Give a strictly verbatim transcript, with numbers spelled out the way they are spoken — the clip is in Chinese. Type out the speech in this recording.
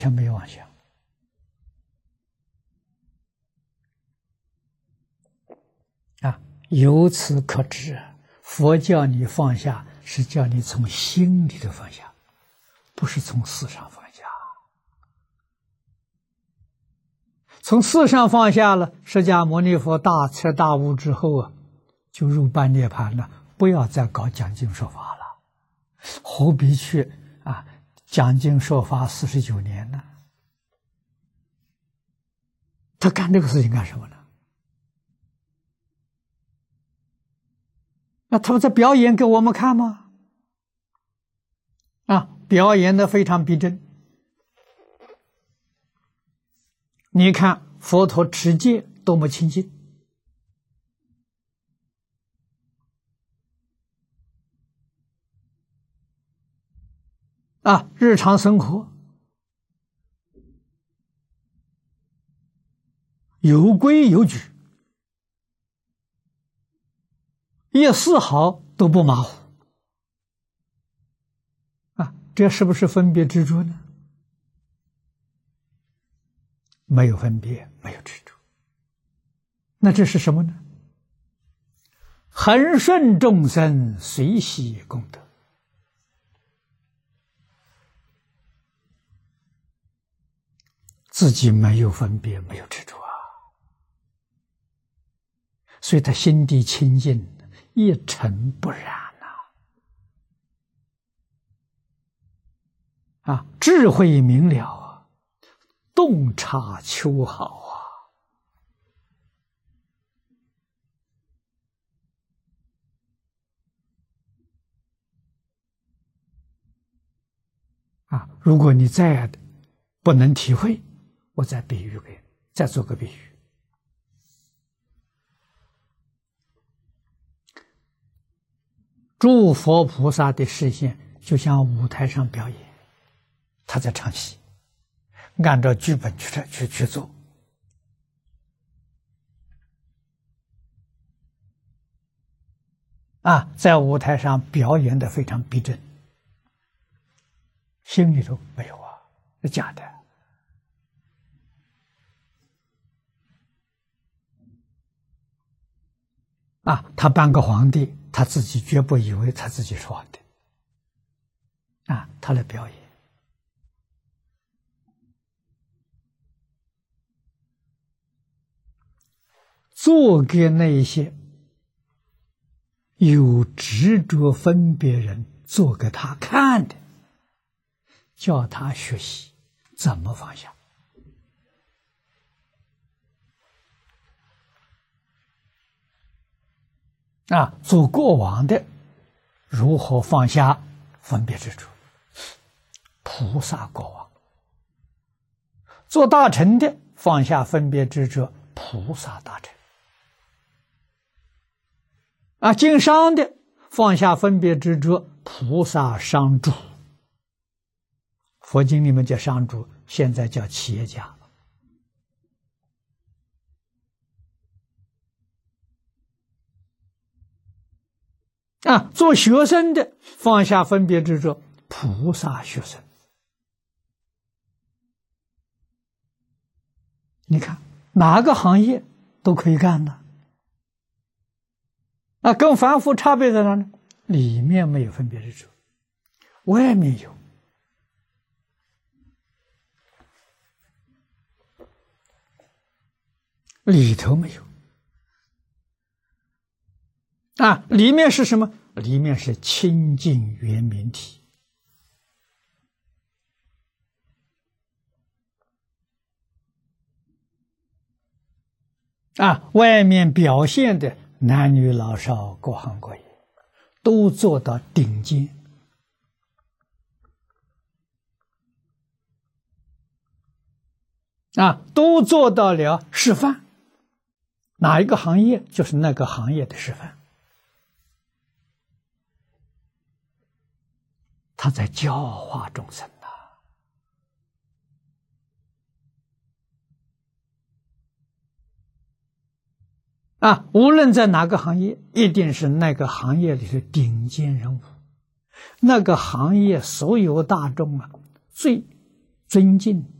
全没有妄想。啊，由此可知，佛教你放下，是叫你从心里头放下，不是从事上放下。从事上放下了，释迦牟尼佛大彻大悟之后啊，就入般涅槃了，不要再搞讲经说法了，何必去啊讲经说法四十九年呢？他干这个事情干什么呢？那他们在表演给我们看吗？啊，表演的非常逼真。你看佛陀持戒多么清净，啊，日常生活有规有矩，一丝毫都不马虎。啊，这是不是分别执着呢？没有分别，没有执着，那这是什么呢？恒顺众生，随喜功德。自己没有分别，没有执着啊，所以他心地清净，一尘不染啊！啊，智慧明了。洞察秋毫啊！啊，如果你再不能体会，我再比喻给你，再做个比喻。诸佛菩萨的视线就像舞台上表演，他在唱戏。按照剧本去去去做，啊，在舞台上表演的非常逼真，心里头没有啊，是假的。啊，他当个皇帝，他自己绝不以为他自己是皇帝，啊，他来表演。做给那些有执着分别人做给他看的，叫他学习怎么放下。啊，做国王的如何放下分别执着？菩萨国王。做大臣的放下分别执着，菩萨大臣。啊，经商的放下分别执着，菩萨商主。佛经里面叫商主，现在叫企业家。啊，做学生的放下分别执着，菩萨学生。你看哪个行业都可以干呢？啊，跟凡夫差别在哪呢？里面没有分别执着，外面有。里头没有。啊，里面是什么？里面是清净圆明体。啊，外面表现的男女老少各行各业，都做到顶尖。啊，都做到了示范。哪一个行业就是那个行业的示范。他在教化众生呐。啊，无论在哪个行业，一定是那个行业里的顶尖人物，那个行业所有大众啊，最尊敬